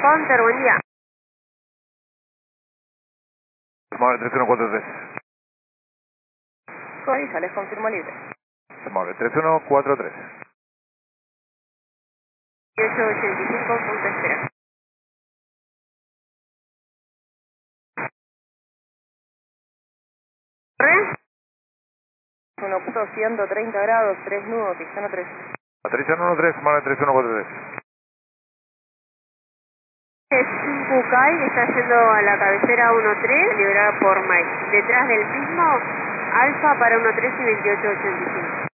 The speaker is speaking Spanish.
Counter, buen día. Amable 3143. Corisa, les confirmo libre. Amable 3143. 1885, punto espera. ¿Corre? 1.130 grados, 3 nudos, Pistano 3. Patricia 113, amable 3143. Es un Bucay, está yendo a la cabecera 13, liberada por Mike. Detrás del mismo, Alfa para 13 y 2885.